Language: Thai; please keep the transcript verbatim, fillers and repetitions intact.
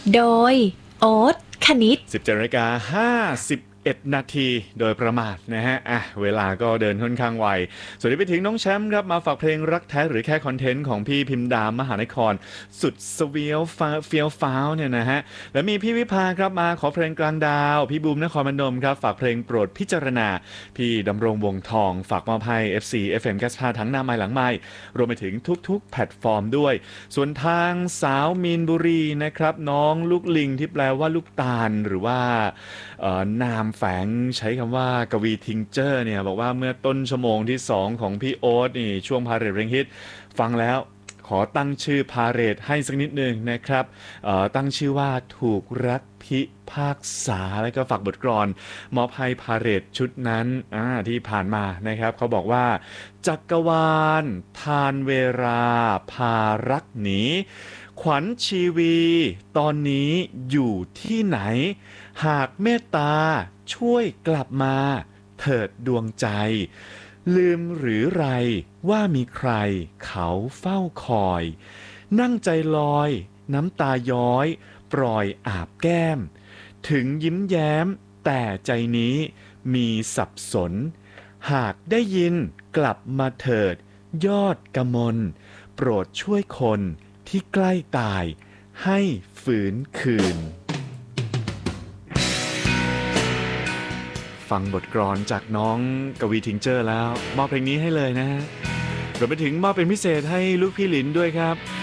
โดยโอ๊ตคณิตสิบเจ็ดนาฬิกาห้าสิบเอ็ดนาทีโดยประมาทนะฮะอ่ะเวลาก็เดินค่อนข้างไวสวัสดีไปถึงน้องแชมป์ครับมาฝากเพลงรักแท้หรือแค่คอนเทนต์ของพี่พิมดามหานครสุดสเวียวฟ้าเฟียวฟ้าวเนี่ยนะฮะแล้วมีพี่วิภาครับมาขอเพลงกลางดาวพี่บูมนครพนมครับฝากเพลงโปรดพิจารณาพี่ดำรงวงทองฝากมอบให้ เอฟ ซี เอฟ เอ็ม แคสพาทั้งหน้าไม้หลังไม้รวมไปถึงทุกๆแพลตฟอร์มด้วยส่วนทางสาวมีนบุรีนะครับน้องลูกลิงที่แปลว่าลูกตาลหรือว่านามแฝงใช้คำว่ากวีทิงเจอร์เนี่ยบอกว่าเมื่อต้นชั่วโมงที่สองของพี่โอ๊ตนี่ช่วงพาเหรดเพลงฮิตฟังแล้วขอตั้งชื่อพาเหรดให้สักนิดหนึ่งนะครับตั้งชื่อว่าถูกรักพิพากษาแล้วก็ฝากบทกลอนมอบให้พาเหรดชุดนั้นที่ผ่านมานะครับเขาบอกว่าจักรวาลทานเวลาพารักหนีขวัญชีวีตอนนี้อยู่ที่ไหนหากเมตตาช่วยกลับมาเถิดดวงใจลืมหรือไรว่ามีใครเขาเฝ้าคอยนั่งใจลอยน้ำตาย้อยปล่อยอาบแก้มถึงยิ้มแย้มแต่ใจนี้มีสับสนหากได้ยินกลับมาเถิดยอดกมลโปรดช่วยคนที่ใกล้ตายให้ฝืนคืนฟังบทกลอนจากน้องกวีทิงเจอร์แล้วมอบเพลงนี้ให้เลยนะฮะรวมไปถึงมอบเป็นพิเศษให้ลูกพี่หลินด้วยครับ